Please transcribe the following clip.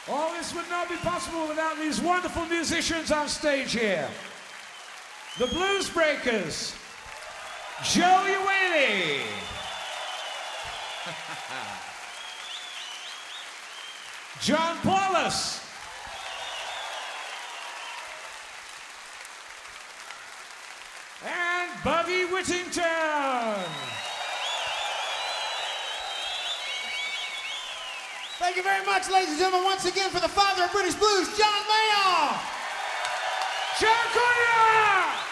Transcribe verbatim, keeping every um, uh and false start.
All this would not be possible without these wonderful musicians on stage here. The Blues Breakers, Joey Whaley. John Paulus. And Buggy Whittington. Thank you very much, ladies and gentlemen, once again for the father of British blues, John Mayall. John Cunha.